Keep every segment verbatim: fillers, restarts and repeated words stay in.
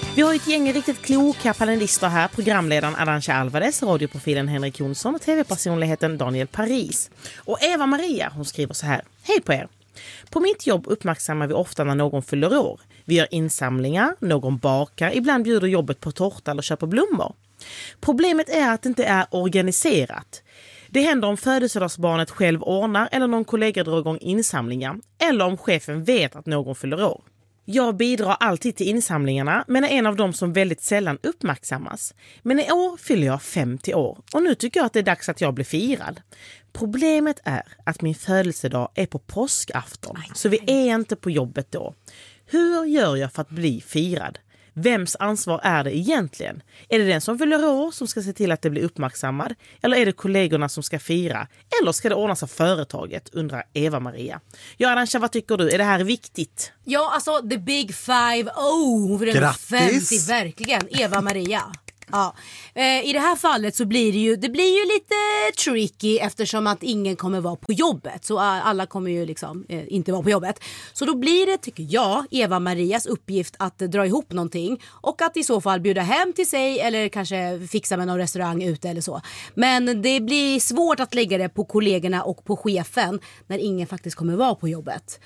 Vi har ett gäng riktigt kloka panelister här. Programledaren Arantxa Alvarez, radioprofilen Henrik Jonsson och tv-personligheten Daniel Paris. Och Eva Maria, hon skriver så här. Hej på er! På mitt jobb uppmärksammar vi ofta när någon fyller år. Vi gör insamlingar, någon bakar, ibland bjuder jobbet på tårta eller köper blommor. Problemet är att det inte är organiserat. Det händer om födelsedagsbarnet själv ordnar eller någon kollega drar igång insamlingar. Eller om chefen vet att någon fyller år. Jag bidrar alltid till insamlingarna men är en av dem som väldigt sällan uppmärksammas. Men i år fyller jag femtio år och nu tycker jag att det är dags att jag blir firad. Problemet är att min födelsedag är på påskafton så vi är inte på jobbet då. Hur gör jag för att bli firad? Vems ansvar är det egentligen? Är det den som fyller år som ska se till att det blir uppmärksammad? Eller är det kollegorna som ska fira? Eller ska det ordnas av företaget, undrar Eva-Maria. Ja, Arantxa, vad tycker du? Är det här viktigt? Ja, alltså the big five oh för den femtio, verkligen. Eva-Maria. Ja. Eh, I det här fallet så blir det ju det blir ju lite tricky eftersom att ingen kommer vara på jobbet. Så alla kommer ju liksom eh, inte vara på jobbet. Så då blir det, tycker jag, Eva-Marias uppgift att eh, dra ihop någonting och att i så fall bjuda hem till sig eller kanske fixa med någon restaurang ute eller så. Men det blir svårt att lägga det på kollegorna och på chefen när ingen faktiskt kommer vara på jobbet.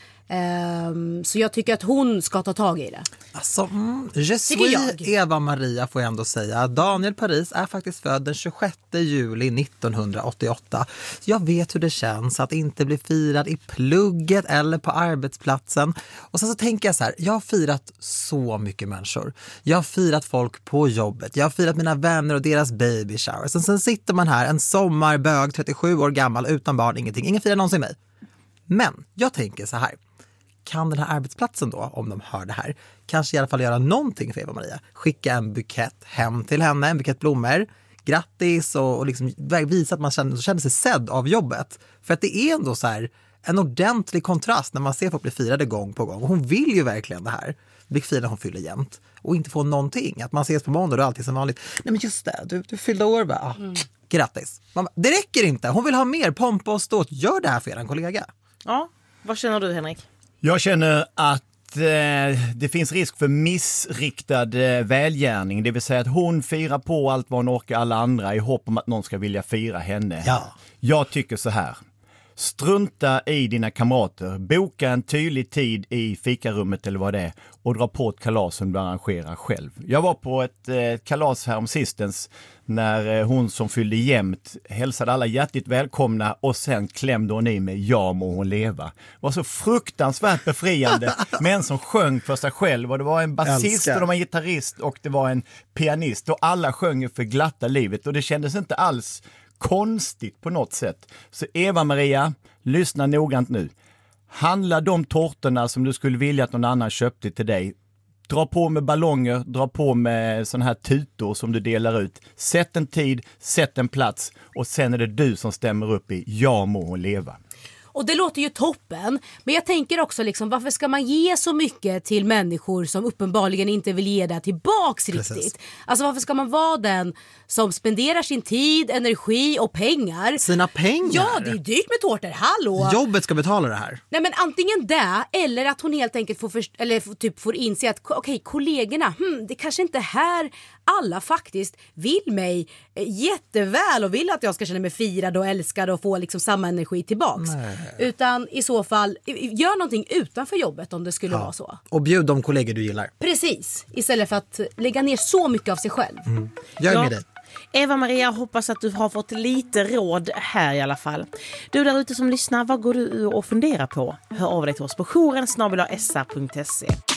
Um, så jag tycker att hon ska ta tag i det. Alltså, mm, je suis Eva-Maria får jag ändå säga. Daniel Paris är faktiskt född den tjugosjätte juli nittonhundraåttioåtta. Så jag vet hur det känns att inte bli firad i plugget eller på arbetsplatsen. Och sen så tänker jag så här, jag har firat så mycket människor. Jag har firat folk på jobbet. Jag har firat mina vänner och deras baby showers. Sen, sen sitter man här, en sommarbög, trettiosju år gammal, utan barn, ingenting. Ingen firar någonsin mig. Men jag tänker så här. Kan den här arbetsplatsen då, om de hör det här, kanske i alla fall göra någonting för Eva-Maria? Skicka en bukett hem till henne, en bukett blommor, grattis och, och liksom visa att man känner, känner sig sedd av jobbet. För att det är ändå så här en ordentlig kontrast när man ser folk bli firade gång på gång. Och hon vill ju verkligen det här. Bli firad, hon fyller jämt. Och inte få någonting. Att man ses på måndag och alltid som vanligt. Nej men just det, du, du fyllde år va? Ah, mm. Grattis. Man, det räcker inte, hon vill ha mer pompa och ståt. Gör det här för en kollega. Ja, vad känner du, Henrik? Jag känner att eh, det finns risk för missriktad eh, välgärning. Det vill säga att hon firar på allt vad hon orkar alla andra i hopp om att någon ska vilja fira henne. Ja. Jag tycker så här. Strunta i dina kamrater. Boka en tydlig tid i fikarummet eller vad det är och dra på ett kalas som du arrangerar själv. Jag var på ett eh, kalas här om sistens när eh, hon som fyllde jämt hälsade alla hjärtligt välkomna och sen klämde hon i med ja må hon leva. Det var så fruktansvärt befriande med en som sjöng för sig själv och det var en basist och det var en gitarrist och det var en pianist och alla sjöng för glatta livet och det kändes inte alls konstigt på något sätt. Så Eva-Maria, lyssna noggrant nu. Handla de tårtorna som du skulle vilja att någon annan köpte till dig. Dra på med ballonger, dra på med såna här tutor som du delar ut. Sätt en tid, sätt en plats och sen är det du som stämmer upp i ja må hon leva. Och det låter ju toppen, men jag tänker också liksom, varför ska man ge så mycket till människor som uppenbarligen inte vill ge det tillbaks riktigt? Precis. Alltså varför ska man vara den som spenderar sin tid, energi och pengar? Sina pengar? Ja, det är dyrt med tårtor, hallå! Jobbet ska betala det här. Nej men antingen det, eller att hon helt enkelt får, först- eller typ får inse att okej, okay, kollegorna, hmm, det kanske inte här alla faktiskt vill mig jätteväl och vill att jag ska känna mig firad och älskad och få liksom samma energi tillbaks. Nej. Utan i så fall, gör någonting utanför jobbet om det skulle ja. vara så. Och bjud de kollegor du gillar. Precis, istället för att lägga ner så mycket av sig själv. Mm. Gör ja. med dig. Eva-Maria, hoppas att du har fått lite råd här i alla fall. Du där ute som lyssnar, vad går du och funderar på? Hör av dig till oss på jouren snabel-a s a punkt se.